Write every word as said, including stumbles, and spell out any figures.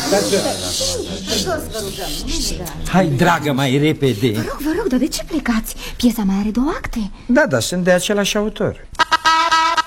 Hai, dragă, mai repede. Vă rog, vă rog, dar de ce plecați? Piesa mai are două acte. Da, da, sunt de același autor.